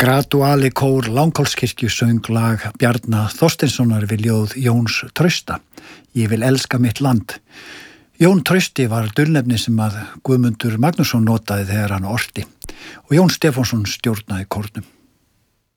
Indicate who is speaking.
Speaker 1: Graduali kór Langholtskirkju söng lag Bjarna Þorsteinssonar við ljóð Jóns Trausta. Ég vil elska mitt land. Jón Trausti var dulnefni sem að Guðmundur Magnússon notaði þegar hann orti og Jón Stefánsson stjórnaði kórnum.